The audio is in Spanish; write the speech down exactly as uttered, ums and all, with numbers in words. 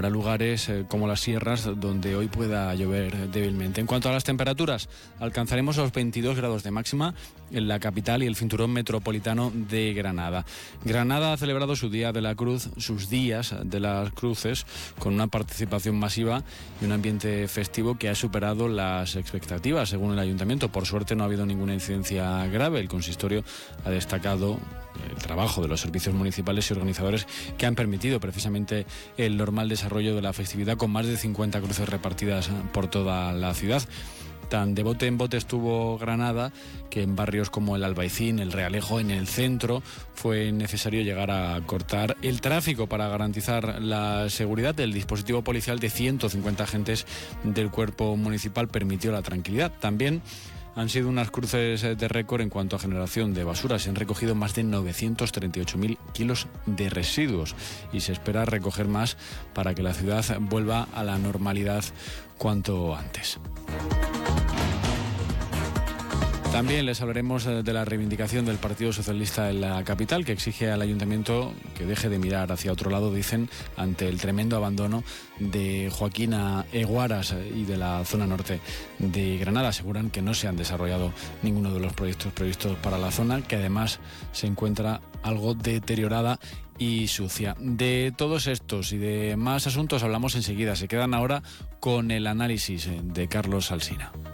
habrá lugares eh, como las sierras donde hoy pueda llover débilmente. En cuanto a las temperaturas, alcanzaremos los veintidós grados de máxima en la capital y el cinturón metropolitano de Granada. Granada ha celebrado su Día de la Cruz, sus días de las cruces, con una participación masiva y un ambiente festivo que ha superado las expectativas, según el ayuntamiento. Por suerte no ha habido ninguna incidencia grave. El consistorio ha destacado el trabajo de los servicios municipales y organizadores que han permitido precisamente el normal desarrollo de la festividad, con más de cincuenta cruces repartidas por toda la ciudad. Tan de bote en bote estuvo Granada que en barrios como el Albaicín, el Realejo, en el centro, fue necesario llegar a cortar el tráfico para garantizar la seguridad. El dispositivo policial de ciento cincuenta agentes del cuerpo municipal permitió la tranquilidad. También han sido unas cruces de récord en cuanto a generación de basura. Se han recogido más de novecientos treinta y ocho mil kilos de residuos y se espera recoger más para que la ciudad vuelva a la normalidad cuanto antes. También les hablaremos de la reivindicación del Partido Socialista en la capital, que exige al ayuntamiento que deje de mirar hacia otro lado, dicen, ante el tremendo abandono de Joaquín a Eguaras y de la zona norte de Granada. Aseguran que no se han desarrollado ninguno de los proyectos previstos para la zona, que además se encuentra algo deteriorada y sucia. De todos estos y de más asuntos hablamos enseguida. Se quedan ahora con el análisis de Carlos Alsina.